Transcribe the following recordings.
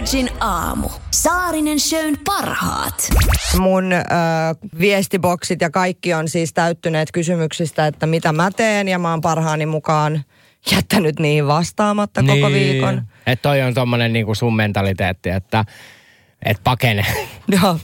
Energin aamu. Saarinen Shown parhaat. Mun viestiboksit ja kaikki on siis täyttyneet kysymyksistä, että mitä mä teen. Ja mä oon parhaani mukaan jättänyt niihin vastaamatta koko viikon. Että toi on tommonen niinku sun mentaliteetti, että pakene. Joo.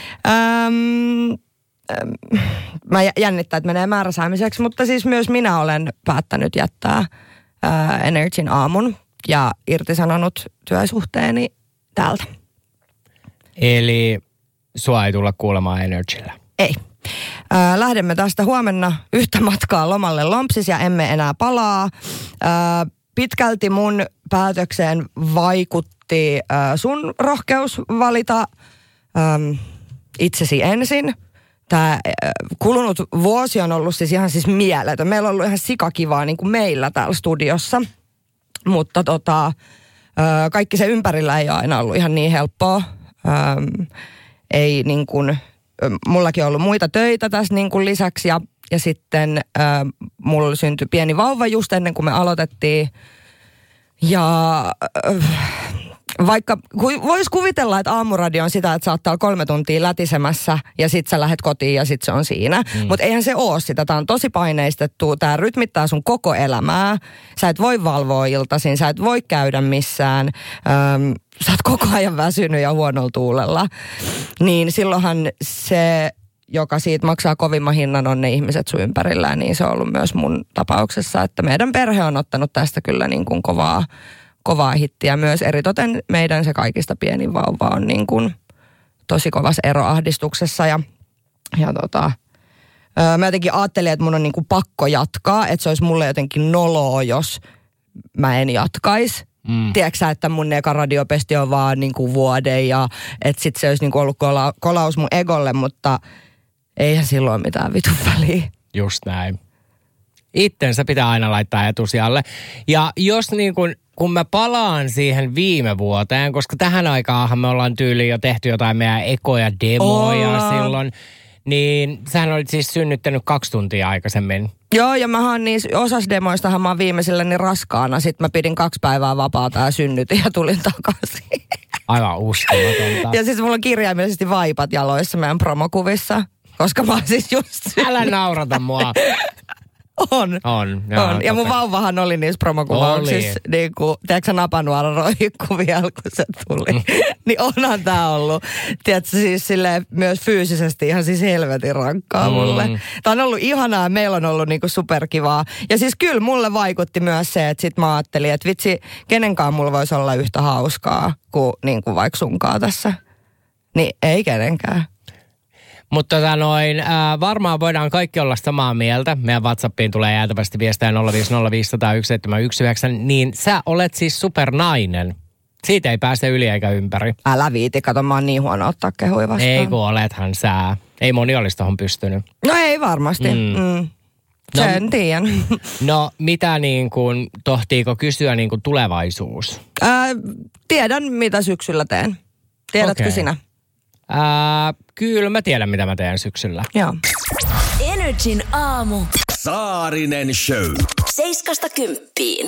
Mä jännittää, että menee määräsaamiseksi, mutta siis myös minä olen päättänyt jättää Energin aamun ja irtisanonut työsuhteeni täältä. Eli sua ei tulla kuulemaan Energillä? Ei. Lähdemme tästä huomenna yhtä matkaa lomalle Lompsis ja emme enää palaa. Pitkälti mun päätökseen vaikutti sun rohkeus valita itsesi ensin. Tämä kulunut vuosi on ollut siis ihan mieletön. Meillä on ollut ihan sikakivaa niin kuin meillä täällä studiossa. Mutta kaikki se ympärillä ei ole aina ollut ihan niin helppoa. Ei niin kuin, mullakin on ollut muita töitä tässä niin kuin lisäksi. Ja sitten mulla syntyi pieni vauva just ennen kuin me aloitettiin. Ja vaikka vois kuvitella, että aamuradio on sitä, että sä oot täällä 3 tuntia lätisemässä ja sit sä lähdet kotiin ja sit se on siinä. Mutta eihän se oo sitä. Tää on tosi paineistettu. Tää rytmittää sun koko elämää. Sä et voi valvoa iltaisin. Sä et voi käydä missään. Sä oot koko ajan väsynyt ja huonolla tuulella. Niin silloinhan se, joka siitä maksaa kovimman hinnan, on ne ihmiset sun ympärillään. Niin se on ollut myös mun tapauksessa, että meidän perhe on ottanut tästä kyllä niin kuin kovaa hittiä myös. Eritoten meidän se kaikista pienin vauva on niin kuin tosi kovassa eroahdistuksessa. Mä jotenkin ajattelin, että mun on niin kuin pakko jatkaa. Että se olisi mulle jotenkin noloa, jos mä en jatkaisi. Tiedätkö sä, että mun eka radiopesti on vaan niin kuin vuoden ja että sit se olisi niin kuin ollut kolaus mun egolle, mutta eihän silloin mitään vitun väliä. Just näin. Itsensä pitää aina laittaa etusijalle. Ja jos niin kuin kun mä palaan siihen viime vuoteen, koska tähän aikaanhan me ollaan tyyliin jo tehty jotain meidän ekoja demoja silloin, niin sähän olit siis synnyttänyt 2 tuntia aikaisemmin. Joo, ja mä oon osassa demoistahan mä oon viimeisilläni raskaana. Sitten mä pidin 2 päivää vapaata ja synnytin ja tulin takaisin. Aivan uskomatonta. Ja siis mulla on kirjaimellisesti vaipat jaloissa meidän promokuvissa, koska mä oon siis just synnyt. Älä naurata mua. On. Joo, ja mun vauvahan oli niissä promokuvauksissa, niin kuin, tiedätkö roikku vielä, kun se tuli. Niin onhan tää ollut, tiedätkö, siis silleen myös fyysisesti ihan siis helvetin rankkaa mulle. Tää on ollut ihanaa, meillä on ollut niinku superkivaa. Ja siis kyllä mulle vaikutti myös se, että sit mä ajattelin, että vitsi, kenenkaan mulla voisi olla yhtä hauskaa kuin niinku vaikka sunkaan tässä. Niin ei kenenkään. Mutta varmaan voidaan kaikki olla samaa mieltä. Meidän WhatsAppiin tulee jäätävästi viestejä 050501719, niin sä olet siis supernainen. Siitä ei pääse yli eikä ympäri. Älä viiti, kato, mä oon niin huono ottaa kehui vastaan. Ei kun olethan sä. Ei moni olisi tohon pystynyt. No ei varmasti. Sen tiedän. No mitä niin kuin, tohtiiko kysyä niin kuin tulevaisuus? Tiedän mitä syksyllä teen. Tiedätkö sinä? Kyllä mä tiedän, mitä mä teen syksyllä. Joo. Energin aamu. Saarinen Show. 7–10.